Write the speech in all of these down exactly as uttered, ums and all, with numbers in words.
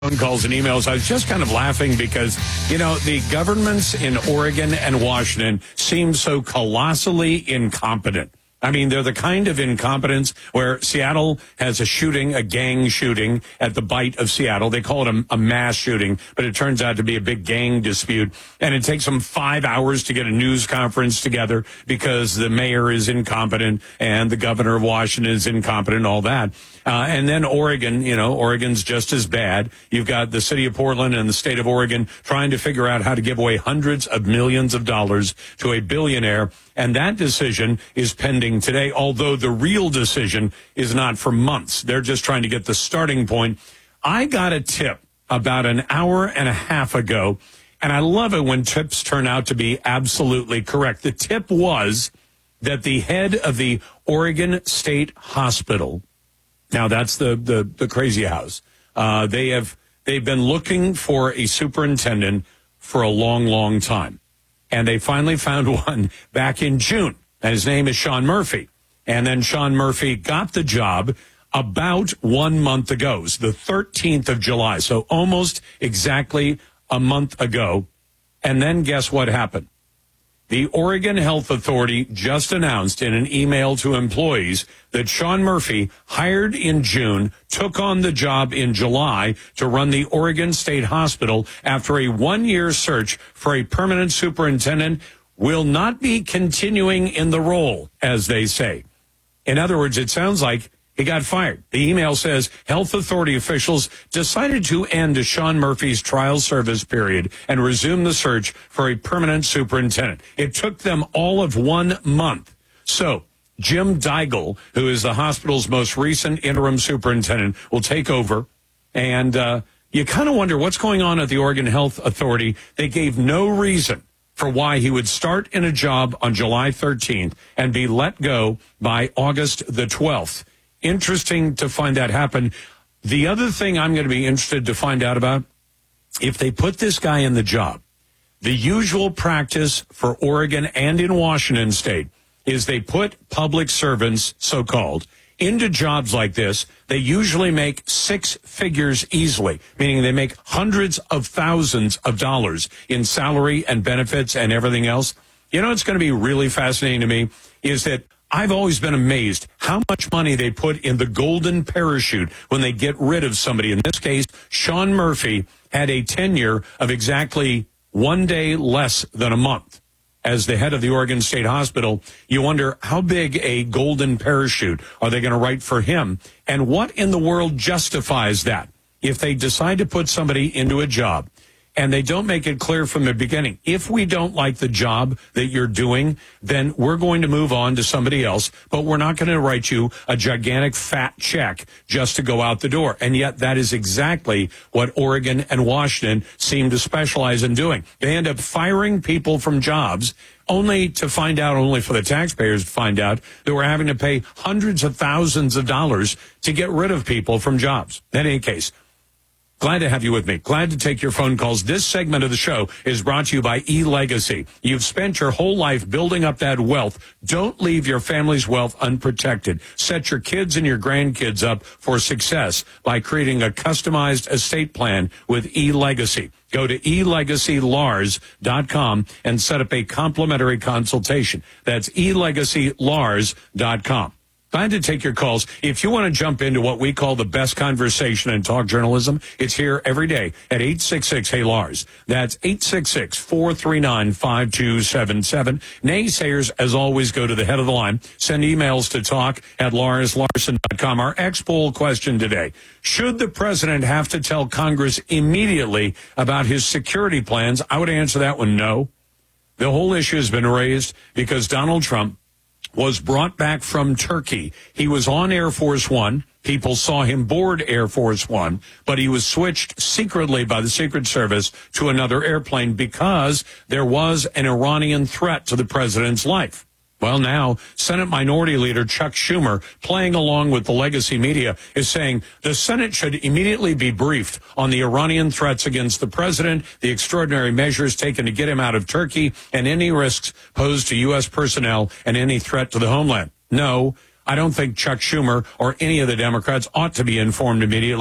Phone calls and emails. I was just kind of laughing because, you know, the governments in Oregon and Washington seem so colossally incompetent. I mean, they're the kind of incompetence where Seattle has a shooting, a gang shooting at the Bite of Seattle. They call it a, a mass shooting, but it turns out to be a big gang dispute. And it takes them five hours to get a news conference together because the mayor is incompetent and the governor of Washington is incompetent, all that. Uh, and then Oregon, you know, Oregon's just as bad. You've got the city of Portland and the state of Oregon trying to figure out how to give away hundreds of millions of dollars to a billionaire. And that decision is pending today, although the real decision is not for months. They're just trying to get the starting point. I got a tip about an hour and a half ago, and I love it when tips turn out to be absolutely correct. The tip was that the head of the Oregon State Hospital, now that's the, the, the crazy house, uh, they have, they've been looking for a superintendent for a long, long time. And they finally found one back in June. And his name is Sean Murphy. And then Sean Murphy got the job about one month ago. It was the thirteenth of July. So almost exactly a month ago. And then guess what happened? The Oregon Health Authority just announced in an email to employees that Sean Murphy, hired in June, took on the job in July to run the Oregon State Hospital after a one-year search for a permanent superintendent, will not be continuing in the role, as they say. In other words, it sounds like he got fired. The email says health authority officials decided to end Sean Murphy's trial service period and resume the search for a permanent superintendent. It took them all of one month. So Jim Deigel, who is the hospital's most recent interim superintendent, will take over. And uh, you kind of wonder what's going on at the Oregon Health Authority. They gave no reason for why he would start in a job on July thirteenth and be let go by August the twelfth. Interesting to find that happen. The other thing I'm going to be interested to find out about, if they put this guy in the job, the usual practice for Oregon and in Washington state is they put public servants, so-called, into jobs like this. They usually make six figures easily, meaning they make hundreds of thousands of dollars in salary and benefits and everything else. You know what's going to be really fascinating to me is that I've always been amazed how much money they put in the golden parachute when they get rid of somebody. In this case, Sean Murphy had a tenure of exactly one day less than a month as the head of the Oregon State Hospital. You wonder how big a golden parachute are they going to write for him? And what in the world justifies that? If they decide to put somebody into a job and they don't make it clear from the beginning, if we don't like the job that you're doing, then we're going to move on to somebody else, but we're not going to write you a gigantic fat check just to go out the door. And yet that is exactly what Oregon and Washington seem to specialize in doing. They end up firing people from jobs only to find out, only for the taxpayers to find out, that we're having to pay hundreds of thousands of dollars to get rid of people from jobs. In any case, glad to have you with me. Glad to take your phone calls. This segment of the show is brought to you by eLegacy. You've spent your whole life building up that wealth. Don't leave your family's wealth unprotected. Set your kids and your grandkids up for success by creating a customized estate plan with eLegacy. Go to e legacy lars dot com and set up a complimentary consultation. That's e legacy lars dot com. Glad to take your calls. If you want to jump into what we call the best conversation in talk journalism, it's here every day at eight six six, hey Lars. That's eight six six, four three nine, five two seven seven. Naysayers, as always, go to the head of the line. Send emails to talk at lars larson dot com. Our X-poll question today: should the president have to tell Congress immediately about his security plans? I would answer that one no. The whole issue has been raised because Donald Trump was brought back from Turkey. He was on Air Force One. People saw him board Air Force One, but he was switched secretly by the Secret Service to another airplane because there was an Iranian threat to the president's life. Well, now, Senate Minority Leader Chuck Schumer, playing along with the legacy media, is saying the Senate should immediately be briefed on the Iranian threats against the president, the extraordinary measures taken to get him out of Turkey, and any risks posed to U S personnel and any threat to the homeland. No, I don't think Chuck Schumer or any of the Democrats ought to be informed immediately.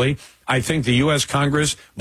I think the U S. Congress